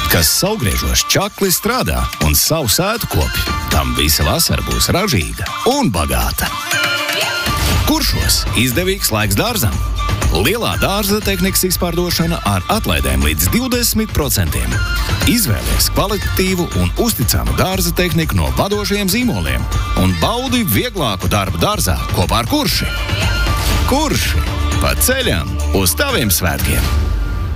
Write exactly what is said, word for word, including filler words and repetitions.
kas saulgriežos čakli strādā un savu sētu kopj. Tam visa vasara būs ražīga un bagāta. Kuršos izdevīgs laiks dārzam. Lielā dārza tehnikas izpārdošana ar atlaidēm līdz divdesmit procentiem. Izvēlies kvalitatīvu un uzticamu dārza tehniku no vadošajiem zīmoliem un baudi vieglāku darbu dārzā kopā ar Kurši. Kurši pa ceļam uz taviem svētkiem!